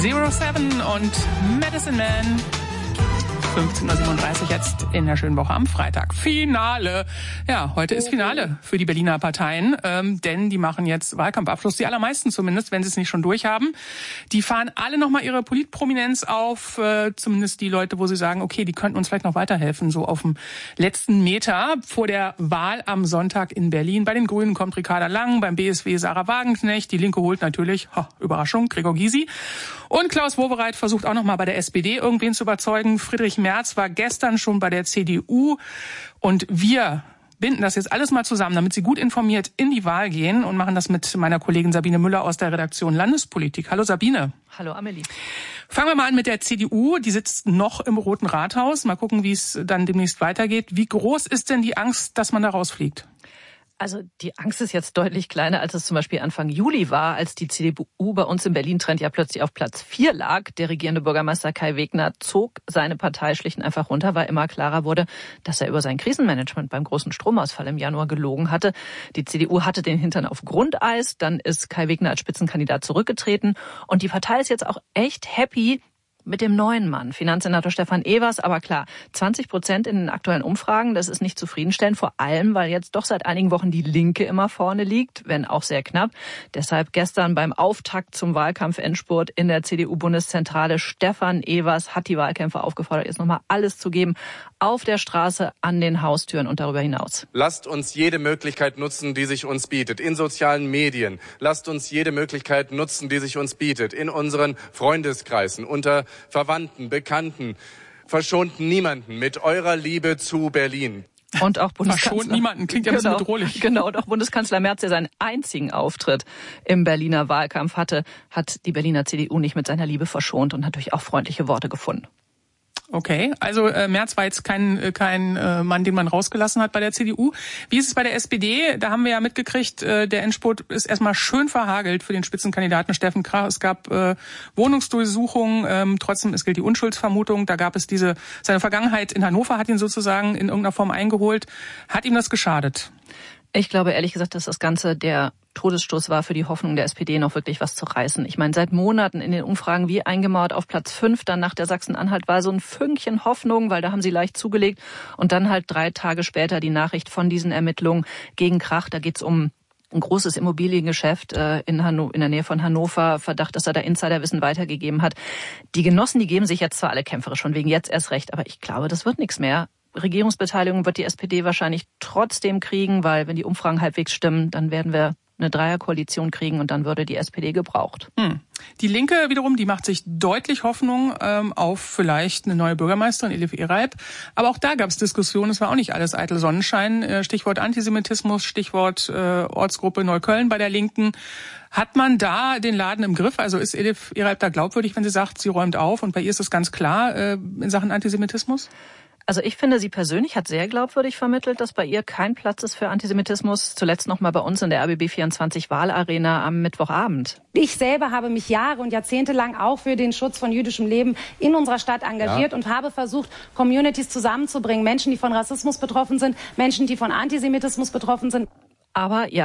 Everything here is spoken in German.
07 und Medicine Man. 15:37 Uhr jetzt in der schönen Woche am Freitag. Finale. Ja, heute ist Finale für die Berliner Parteien, denn die machen jetzt Wahlkampfabschluss. Die allermeisten zumindest, wenn sie es nicht schon durchhaben. Die fahren alle nochmal ihre Politprominenz auf, zumindest die Leute, wo sie sagen, okay, die könnten uns vielleicht noch weiterhelfen, so auf dem letzten Meter vor der Wahl am Sonntag in Berlin. Bei den Grünen kommt Ricarda Lang, beim BSW Sarah Wagenknecht. Die Linke holt natürlich, Überraschung, Gregor Gysi. Und Klaus Wowereit versucht auch nochmal bei der SPD irgendwen zu überzeugen. Friedrich Merz war gestern schon bei der CDU. Und wir binden das jetzt alles mal zusammen, damit Sie gut informiert in die Wahl gehen und machen das mit meiner Kollegin Sabine Müller aus der Redaktion Landespolitik. Hallo Sabine. Hallo Amelie. Fangen wir mal an mit der CDU. Die sitzt noch im Roten Rathaus. Mal gucken, wie es dann demnächst weitergeht. Wie groß ist denn die Angst, dass man da rausfliegt? Also die Angst ist jetzt deutlich kleiner, als es zum Beispiel Anfang Juli war, als die CDU bei uns im Berlin-Trend ja plötzlich auf Platz 4 lag. Der regierende Bürgermeister Kai Wegner zog seine Partei schlicht und einfach runter, weil immer klarer wurde, dass er über sein Krisenmanagement beim großen Stromausfall im Januar gelogen hatte. Die CDU hatte den Hintern auf Grundeis, dann ist Kai Wegner als Spitzenkandidat zurückgetreten und die Partei ist jetzt auch echt happy mit dem neuen Mann, Finanzsenator Stefan Evers. Aber klar, 20% in den aktuellen Umfragen, das ist nicht zufriedenstellend, vor allem, weil jetzt doch seit einigen Wochen die Linke immer vorne liegt, wenn auch sehr knapp. Deshalb gestern beim Auftakt zum Wahlkampf-Endspurt in der CDU-Bundeszentrale, Stefan Evers hat die Wahlkämpfer aufgefordert, jetzt nochmal alles zu geben, auf der Straße, an den Haustüren und darüber hinaus. Lasst uns jede Möglichkeit nutzen, die sich uns bietet, in sozialen Medien. Lasst uns jede Möglichkeit nutzen, die sich uns bietet, in unseren Freundeskreisen, unter Verwandten, Bekannten. Verschont niemanden mit eurer Liebe zu Berlin. Und auch Bundeskanzler. Verschont niemanden, klingt ja ein bisschen bedrohlich. Genau, und auch Bundeskanzler Merz, der seinen einzigen Auftritt im Berliner Wahlkampf hatte, hat die Berliner CDU nicht mit seiner Liebe verschont und natürlich auch freundliche Worte gefunden. Okay, also Merz war jetzt kein Mann, den man rausgelassen hat bei der CDU. Wie ist es bei der SPD? Da haben wir ja mitgekriegt, der Endspurt ist erstmal schön verhagelt für den Spitzenkandidaten Steffen Krach. Es gab Wohnungsdurchsuchungen, trotzdem es gilt die Unschuldsvermutung. Da gab es seine Vergangenheit in Hannover hat ihn sozusagen in irgendeiner Form eingeholt. Hat ihm das geschadet? Ich glaube ehrlich gesagt, dass das Ganze der Todesstoß war für die Hoffnung der SPD, noch wirklich was zu reißen. Ich meine, seit Monaten in den Umfragen wie eingemauert auf Platz 5, dann nach der Sachsen-Anhalt-Wahl so ein Fünkchen Hoffnung, weil da haben sie leicht zugelegt. Und dann halt 3 Tage später die Nachricht von diesen Ermittlungen gegen Krach. Da geht's um ein großes Immobiliengeschäft in der Nähe von Hannover, Verdacht, dass er da Insiderwissen weitergegeben hat. Die Genossen, die geben sich jetzt zwar alle kämpferisch, von wegen jetzt erst recht, aber ich glaube, das wird nichts mehr. Regierungsbeteiligung wird die SPD wahrscheinlich trotzdem kriegen, weil wenn die Umfragen halbwegs stimmen, dann werden wir eine Dreierkoalition kriegen und dann würde die SPD gebraucht. Die Linke wiederum, die macht sich deutlich Hoffnung auf vielleicht eine neue Bürgermeisterin, Elif Ereib. Aber auch da gab es Diskussionen, es war auch nicht alles eitel Sonnenschein. Stichwort Antisemitismus, Stichwort Ortsgruppe Neukölln bei der Linken. Hat man da den Laden im Griff? Also ist Elif Ereib da glaubwürdig, wenn sie sagt, sie räumt auf und bei ihr ist es ganz klar in Sachen Antisemitismus? Also ich finde, sie persönlich hat sehr glaubwürdig vermittelt, dass bei ihr kein Platz ist für Antisemitismus. Zuletzt noch mal bei uns in der RBB24 Wahlarena am Mittwochabend. Ich selber habe mich Jahre und Jahrzehnte lang auch für den Schutz von jüdischem Leben in unserer Stadt engagiert und habe versucht, Communities zusammenzubringen. Menschen, die von Rassismus betroffen sind, Menschen, die von Antisemitismus betroffen sind. Aber ja.